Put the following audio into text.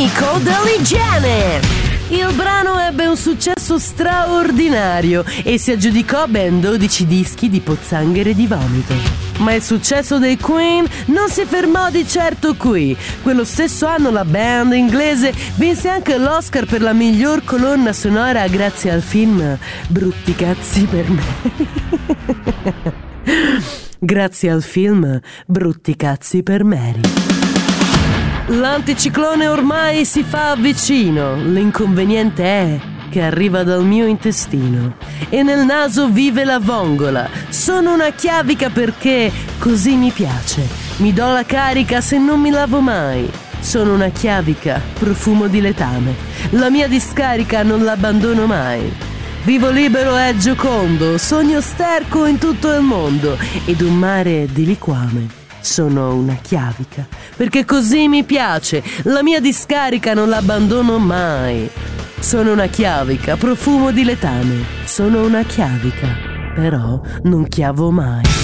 amico dell'igiene. Il brano ebbe un successo straordinario e si aggiudicò ben 12 dischi di pozzanghere di vomito. Ma il successo dei Queen non si fermò di certo qui. Quello stesso anno la band inglese vinse anche l'Oscar per la miglior colonna sonora grazie al film Brutti cazzi per Mary. Grazie al film Brutti cazzi per Mary. L'anticiclone ormai si fa vicino. L'inconveniente è che arriva dal mio intestino e nel naso vive la vongola. Sono una chiavica perché così mi piace. Mi do la carica se non mi lavo mai. Sono una chiavica, profumo di letame. La mia discarica non l'abbandono mai. Vivo libero e giocondo, sogno sterco in tutto il mondo ed un mare di liquame. Sono una chiavica, perché così mi piace. La mia discarica non l'abbandono mai. Sono una chiavica, profumo di letame. Sono una chiavica, però non chiavo mai.